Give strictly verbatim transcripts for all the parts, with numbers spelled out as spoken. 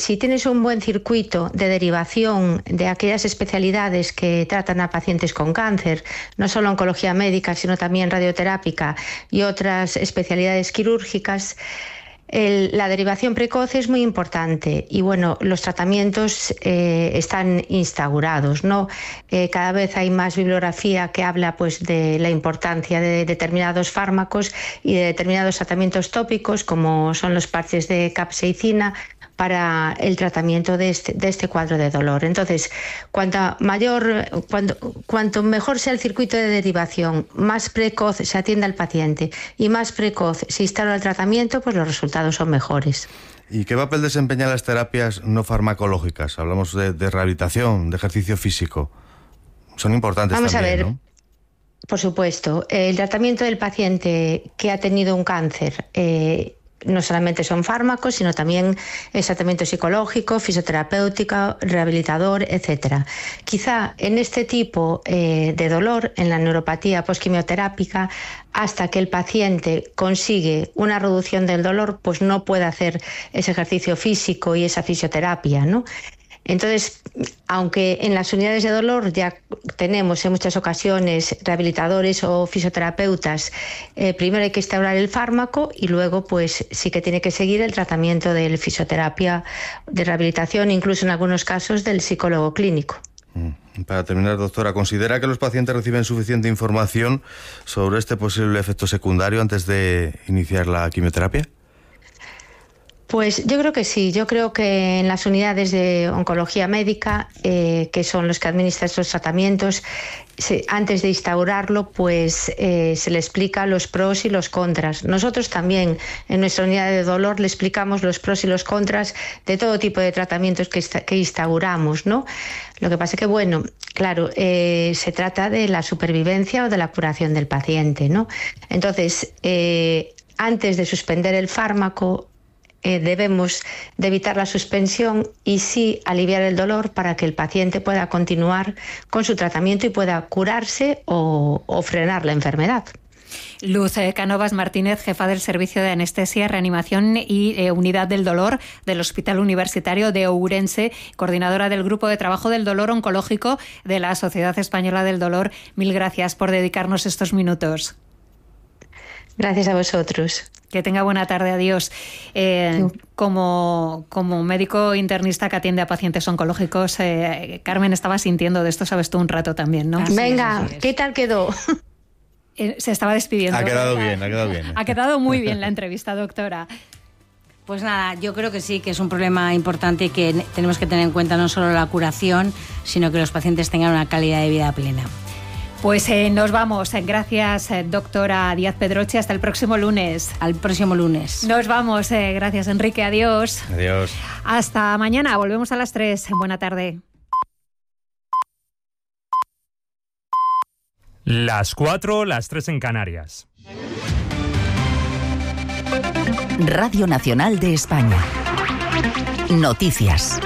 si tienes un buen circuito de derivación de aquellas especialidades que tratan a pacientes con cáncer, no solo oncología médica, sino también radioterápica y otras especialidades quirúrgicas, El, la derivación precoz es muy importante y bueno, los tratamientos eh, están instaurados, ¿no? Eh, cada vez hay más bibliografía que habla pues de la importancia de determinados fármacos y de determinados tratamientos tópicos, como son los parches de capsaicina, para el tratamiento de este, de este cuadro de dolor. Entonces, cuanto mayor, cuanto, cuanto mejor sea el circuito de derivación, más precoz se atiende al paciente y más precoz se instala el tratamiento, pues los resultados son mejores. ¿Y qué papel desempeñan las terapias no farmacológicas? Hablamos de, de rehabilitación, de ejercicio físico. Son importantes Vamos también, a ver, ¿no? Por supuesto. El tratamiento del paciente que ha tenido un cáncer eh, no solamente son fármacos, sino también es tratamiento psicológico, fisioterapéutico, rehabilitador, etcétera. Quizá en este tipo eh, de dolor, en la neuropatía postquimioterápica, hasta que el paciente consigue una reducción del dolor, pues no puede hacer ese ejercicio físico y esa fisioterapia, ¿no? Entonces, aunque en las unidades de dolor ya tenemos en muchas ocasiones rehabilitadores o fisioterapeutas, eh, primero hay que instaurar el fármaco y luego pues sí que tiene que seguir el tratamiento de fisioterapia, de rehabilitación, incluso en algunos casos del psicólogo clínico. Para terminar, doctora, ¿considera que los pacientes reciben suficiente información sobre este posible efecto secundario antes de iniciar la quimioterapia? Pues yo creo que sí, yo creo que en las unidades de oncología médica, eh, que son los que administran estos tratamientos, se, antes de instaurarlo, pues eh, se le explica los pros y los contras. Nosotros también en nuestra unidad de dolor le explicamos los pros y los contras de todo tipo de tratamientos que, que instauramos, ¿no? Lo que pasa es que, bueno, claro, eh, se trata de la supervivencia o de la curación del paciente, ¿no? Entonces, eh, antes de suspender el fármaco, Eh, debemos de evitar la suspensión y sí aliviar el dolor para que el paciente pueda continuar con su tratamiento y pueda curarse o, o frenar la enfermedad. Luz Cánovas Martínez, jefa del Servicio de Anestesia, Reanimación y eh, Unidad del Dolor del Hospital Universitario de Ourense, coordinadora del Grupo de Trabajo del Dolor Oncológico de la Sociedad Española del Dolor. Mil gracias por dedicarnos estos minutos. Gracias a vosotros. Que tenga buena tarde, adiós. Eh, como, como médico internista que atiende a pacientes oncológicos, eh, Carmen estaba sintiendo de esto, sabes tú, un rato también, ¿no? Así Venga, es, ¿qué tal quedó? Eh, se estaba despidiendo. Ha quedado bien, ha quedado bien. Ha quedado muy bien la entrevista, doctora. Pues nada, yo creo que sí, que es un problema importante y que tenemos que tener en cuenta no solo la curación, sino que los pacientes tengan una calidad de vida plena. Pues eh, nos vamos. Gracias, eh, doctora Díaz Pedroche. Hasta el próximo lunes. Al próximo lunes. Nos vamos. Eh, gracias, Enrique. Adiós. Adiós. Hasta mañana. Volvemos a las tres. Buena tarde. Las cuatro, las tres en Canarias. Radio Nacional de España. Noticias.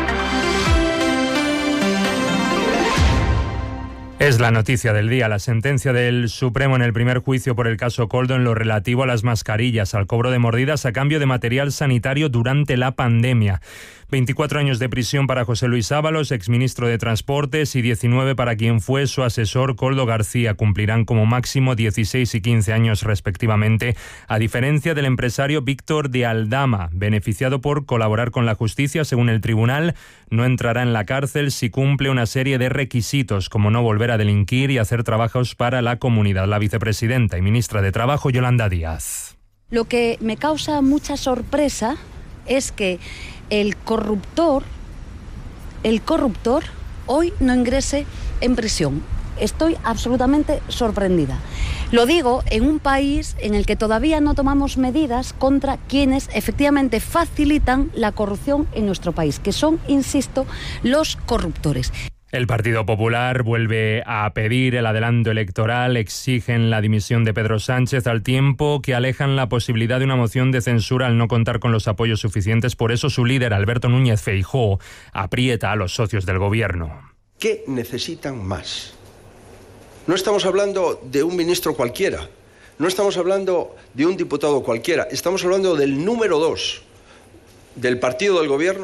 Es la noticia del día, la sentencia del Supremo en el primer juicio por el caso Koldo en lo relativo a las mascarillas, al cobro de mordidas a cambio de material sanitario durante la pandemia. veinticuatro años de prisión para José Luis Ábalos, exministro de Transportes, y diecinueve para quien fue su asesor Koldo García. Cumplirán como máximo dieciséis y quince años respectivamente, a diferencia del empresario Víctor de Aldama, beneficiado por colaborar con la justicia. Según el tribunal, no entrará en la cárcel si cumple una serie de requisitos, como no volver a delinquir y hacer trabajos para la comunidad. La vicepresidenta y ministra de Trabajo, Yolanda Díaz. Lo que me causa mucha sorpresa es que el corruptor, el corruptor hoy no ingrese en prisión. Estoy absolutamente sorprendida. Lo digo en un país en el que todavía no tomamos medidas contra quienes efectivamente facilitan la corrupción en nuestro país, que son, insisto, los corruptores. El Partido Popular vuelve a pedir el adelanto electoral, exigen la dimisión de Pedro Sánchez, al tiempo que alejan la posibilidad de una moción de censura al no contar con los apoyos suficientes. Por eso su líder, Alberto Núñez Feijóo, aprieta a los socios del gobierno. ¿Qué necesitan más? No estamos hablando de un ministro cualquiera, no estamos hablando de un diputado cualquiera, estamos hablando del número dos del partido del gobierno,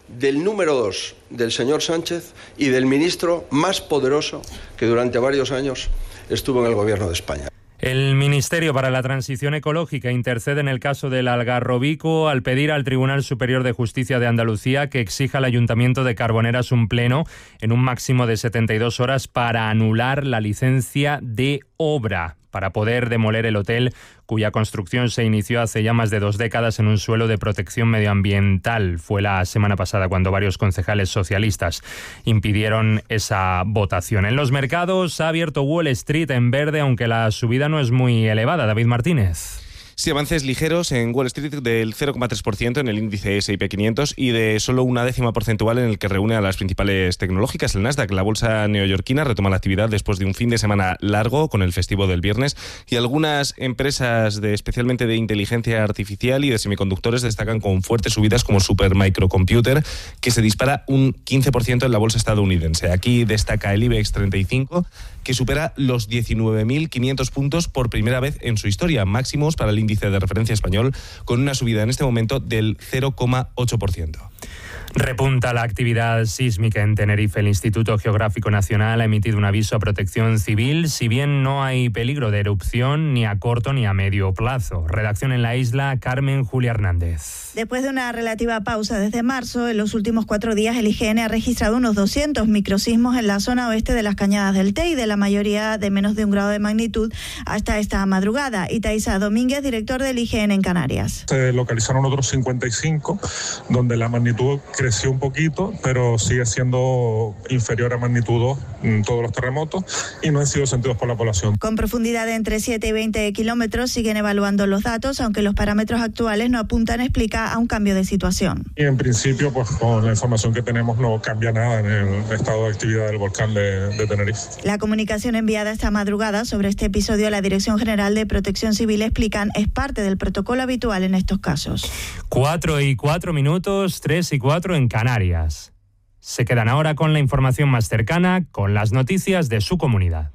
del número dos del señor Sánchez y del ministro más poderoso que durante varios años estuvo en el Gobierno de España. El Ministerio para la Transición Ecológica intercede en el caso del Algarrobico al pedir al Tribunal Superior de Justicia de Andalucía que exija al Ayuntamiento de Carboneras un pleno en un máximo de setenta y dos horas para anular la licencia de obra, para poder demoler el hotel cuya construcción se inició hace ya más de dos décadas en un suelo de protección medioambiental. Fue la semana pasada cuando varios concejales socialistas impidieron esa votación. En los mercados ha abierto Wall Street en verde, aunque la subida no es muy elevada. David Martínez. Sí, avances ligeros en Wall Street del cero coma tres por ciento en el índice ese y pe quinientos y de solo una décima porcentual en el que reúne a las principales tecnológicas. El Nasdaq, la bolsa neoyorquina, retoma la actividad después de un fin de semana largo con el festivo del viernes, y algunas empresas de especialmente de inteligencia artificial y de semiconductores destacan con fuertes subidas como Supermicrocomputer, que se dispara un quince por ciento en la bolsa estadounidense. Aquí destaca el IBEX treinta y cinco, que supera los diecinueve mil quinientos puntos por primera vez en su historia, máximos para el índice de referencia español, con una subida en este momento del cero coma ocho por ciento. Repunta la actividad sísmica en Tenerife. El Instituto Geográfico Nacional ha emitido un aviso a protección civil, si bien no hay peligro de erupción ni a corto ni a medio plazo. Redacción en la isla, Carmen Julia Hernández. Después de una relativa pausa desde marzo, en los últimos cuatro días el I G N ha registrado unos doscientos microsismos en la zona oeste de las Cañadas del Teide, la mayoría de menos de un grado de magnitud hasta esta madrugada. Itaiza Domínguez, director del I G N en Canarias. Se localizaron otros cincuenta y cinco, donde la magnitud creció un poquito, pero sigue siendo inferior a magnitud dos en todos los terremotos y no han sido sentidos por la población. Con profundidad de entre siete y veinte kilómetros siguen evaluando los datos, aunque los parámetros actuales no apuntan, explica, a un cambio de situación. Y en principio, pues con la información que tenemos no cambia nada en el estado de actividad del volcán de, de Tenerife. La comunicación enviada esta madrugada sobre este episodio a la Dirección General de Protección Civil, explican, es parte del protocolo habitual en estos casos. Cuatro y cuatro minutos, tres y cuatro en Canarias. Se quedan ahora con la información más cercana, con las noticias de su comunidad.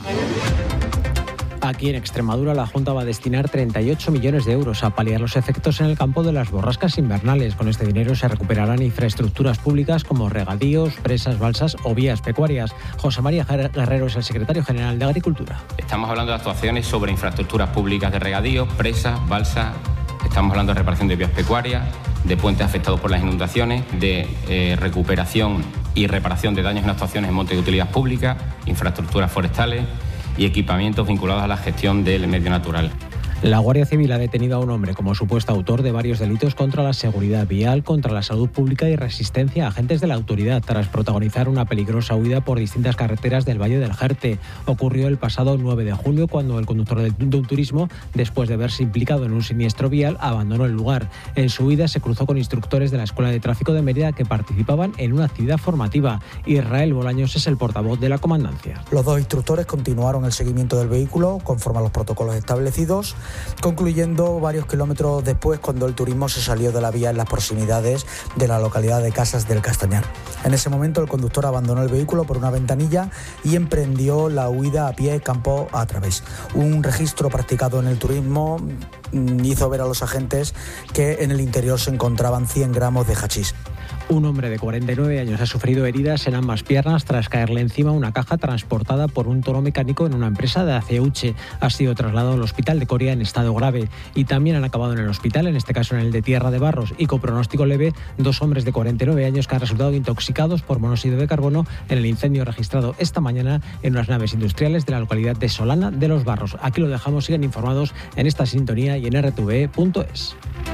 Aquí en Extremadura la Junta va a destinar treinta y ocho millones de euros a paliar los efectos en el campo de las borrascas invernales. Con este dinero se recuperarán infraestructuras públicas como regadíos, presas, balsas o vías pecuarias. José María Guerrero es el secretario general de Agricultura. Estamos hablando de actuaciones sobre infraestructuras públicas de regadíos, presas, balsas. Estamos hablando de reparación de vías pecuarias, de puentes afectados por las inundaciones, de eh, recuperación y reparación de daños en actuaciones en montes de utilidad pública, infraestructuras forestales y equipamientos vinculados a la gestión del medio natural. La Guardia Civil ha detenido a un hombre como supuesto autor de varios delitos contra la seguridad vial, contra la salud pública y resistencia a agentes de la autoridad, tras protagonizar una peligrosa huida por distintas carreteras del Valle del Jerte. Ocurrió el pasado nueve de julio, cuando el conductor de un turismo, después de verse implicado en un siniestro vial, abandonó el lugar. En su huida se cruzó con instructores de la Escuela de Tráfico de Mérida que participaban en una actividad formativa. Israel Bolaños es el portavoz de la comandancia. Los dos instructores continuaron el seguimiento del vehículo conforme a los protocolos establecidos, concluyendo varios kilómetros después, cuando el turismo se salió de la vía en las proximidades de la localidad de Casas del Castañar. En ese momento el conductor abandonó el vehículo por una ventanilla y emprendió la huida a pie campo a través. Un registro practicado en el turismo hizo ver a los agentes que en el interior se encontraban cien gramos de hachís. Un hombre de cuarenta y nueve años ha sufrido heridas en ambas piernas tras caerle encima una caja transportada por un toro mecánico en una empresa de Aceuche. Ha sido trasladado al hospital de Coria en estado grave, y también han acabado en el hospital, en este caso en el de Tierra de Barros, y con pronóstico leve, dos hombres de cuarenta y nueve años que han resultado intoxicados por monóxido de carbono en el incendio registrado esta mañana en unas naves industriales de la localidad de Solana de los Barros. Aquí lo dejamos, sigan informados en esta sintonía y en erre te ve punto es.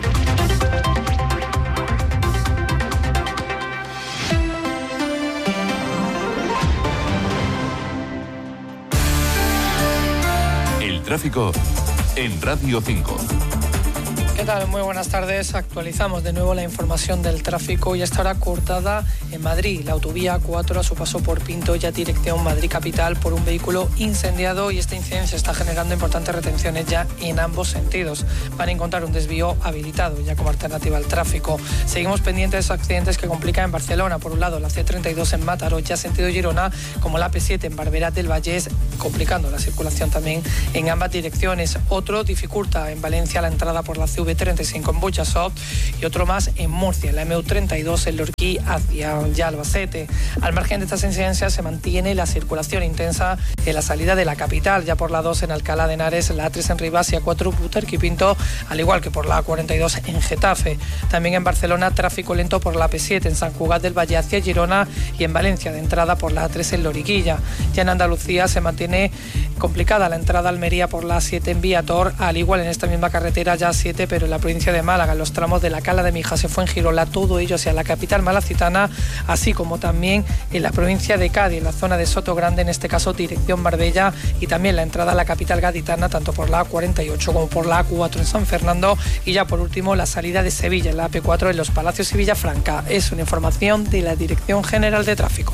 Tráfico en Radio cinco. ¿Qué tal? Muy buenas tardes. Actualizamos de nuevo la información del tráfico y está ahora cortada en Madrid. La autovía cuatro a su paso por Pinto, ya dirección Madrid Capital, por un vehículo incendiado, y esta incidencia está generando importantes retenciones ya en ambos sentidos. Van a encontrar un desvío habilitado ya como alternativa al tráfico. Seguimos pendientes de esos accidentes que complican en Barcelona. Por un lado, la ce treinta y dos en Mataró, ya sentido Girona, como la pe siete en Barberá del Vallès, complicando la circulación también en ambas direcciones. Otro dificulta en Valencia la entrada por la ce V treinta y cinco en Burjasot y otro más en Murcia, la M U treinta y dos en Lorquí hacia ya Albacete. Al margen de estas incidencias se mantiene la circulación intensa en la salida de la capital, ya por la dos en Alcalá de Henares, la A tres en Rivas y A cuatro Butarque y Pinto, al igual que por la A cuarenta y dos en Getafe. También en Barcelona, tráfico lento por la A P siete en San Cugat del Valle hacia Girona y en Valencia de entrada por la A tres en Loriguilla. Ya en Andalucía se mantiene complicada la entrada a Almería por la A siete en Viator, al igual en esta misma carretera ya A siete, pero en la provincia de Málaga, en los tramos de la Cala de Mijas y Fuengirola, todo ello hacia la capital malacitana, así como también en la provincia de Cádiz, en la zona de Sotogrande, en este caso dirección Marbella, y también la entrada a la capital gaditana, tanto por la A cuarenta y ocho como por la A cuatro en San Fernando, y ya por último la salida de Sevilla, en la A P cuatro en Los Palacios y Villafranca. Es una información de la Dirección General de Tráfico.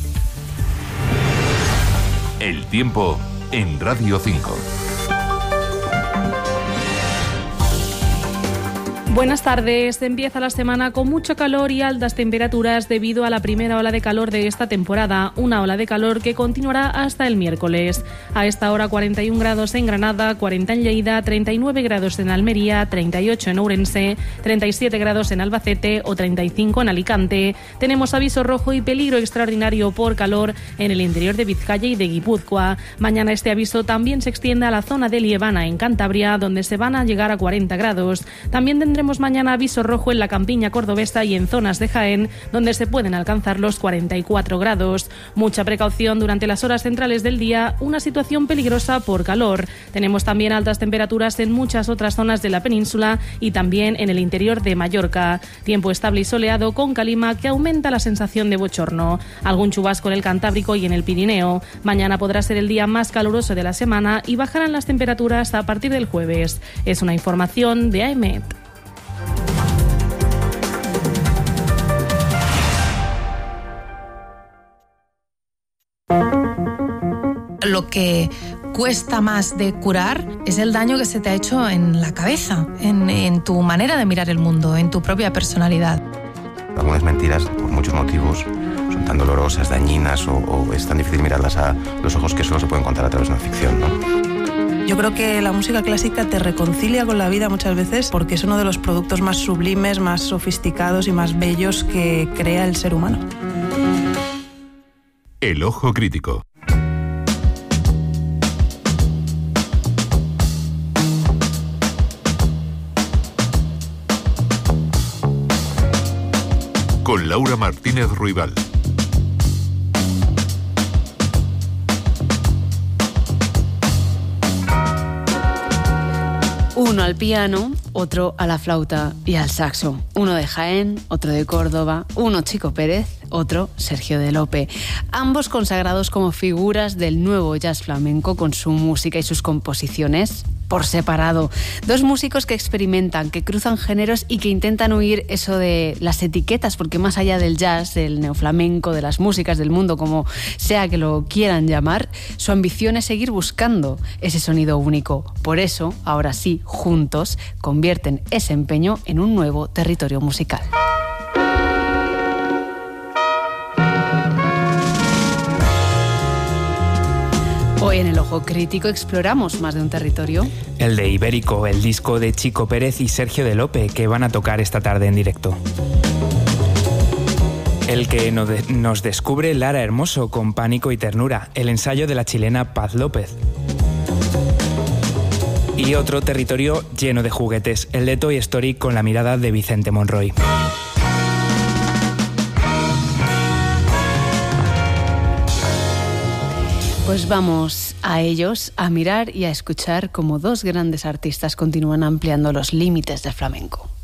El tiempo en Radio cinco. Buenas tardes. Empieza la semana con mucho calor y altas temperaturas debido a la primera ola de calor de esta temporada, una ola de calor que continuará hasta el miércoles. A esta hora cuarenta y un grados en Granada, cuarenta en Lleida, treinta y nueve grados en Almería, treinta y ocho en Ourense, treinta y siete grados en Albacete o treinta y cinco en Alicante. Tenemos aviso rojo y peligro extraordinario por calor en el interior de Vizcaya y de Guipúzcoa. Mañana este aviso también se extiende a la zona de Liebana en Cantabria, donde se van a llegar a cuarenta grados. También tendremos mañana aviso rojo en la campiña cordobesa y en zonas de Jaén, donde se pueden alcanzar los cuarenta y cuatro grados. Mucha precaución durante las horas centrales del día, una situación peligrosa por calor. Tenemos también altas temperaturas en muchas otras zonas de la península y también en el interior de Mallorca. Tiempo estable y soleado con calima que aumenta la sensación de bochorno. Algún chubasco en el Cantábrico y en el Pirineo. Mañana podrá ser el día más caluroso de la semana y bajarán las temperaturas a partir del jueves. Es una información de AEMET. Lo que cuesta más de curar es el daño que se te ha hecho en la cabeza, en, en tu manera de mirar el mundo, en tu propia personalidad. Algunas mentiras, por muchos motivos, son tan dolorosas, dañinas o, o es tan difícil mirarlas a los ojos que solo se pueden contar a través de una ficción, ¿no? Yo creo que la música clásica te reconcilia con la vida muchas veces porque es uno de los productos más sublimes, más sofisticados y más bellos que crea el ser humano. El ojo crítico. Con Laura Martínez Ruibal. Uno al piano, otro a la flauta y al saxo. Uno de Jaén, otro de Córdoba, uno Chico Pérez, otro Sergio de Lope. Ambos consagrados como figuras del nuevo jazz flamenco con su música y sus composiciones por separado. Dos músicos que experimentan, que cruzan géneros y que intentan huir eso de las etiquetas, porque más allá del jazz, del neoflamenco, de las músicas del mundo, como sea que lo quieran llamar, su ambición es seguir buscando ese sonido único. Por eso, ahora sí, juntos, convierten ese empeño en un nuevo territorio musical. Hoy en El Ojo Crítico exploramos más de un territorio. El de Ibérico, el disco de Chico Pérez y Sergio de Lope, que van a tocar esta tarde en directo. El que nos descubre Lara Hermoso con Pánico y Ternura, el ensayo de la chilena Paz López. Y otro territorio lleno de juguetes, el de Toy Story con la mirada de Vicente Monroy. Pues vamos a ellos, a mirar y a escuchar cómo dos grandes artistas continúan ampliando los límites del flamenco.